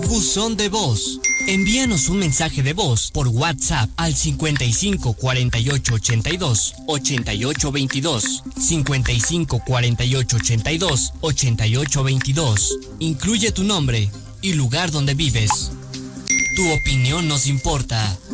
Buzón de voz. Envíanos un mensaje de voz por WhatsApp al 55 48 82 88 22. 55 48 82 88 22. Incluye tu nombre y lugar donde vives. Tu opinión nos importa.